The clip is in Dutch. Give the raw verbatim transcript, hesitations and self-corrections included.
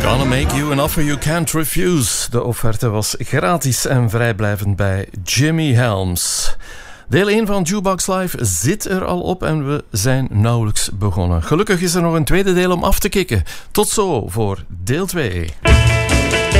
Gonna make you an offer you can't refuse. De offerte was gratis en vrijblijvend bij Jimmy Helms. Deel één van Jukebox Live zit er al op en we zijn nauwelijks begonnen. Gelukkig is er nog een tweede deel om af te kicken. Tot zo voor deel twee.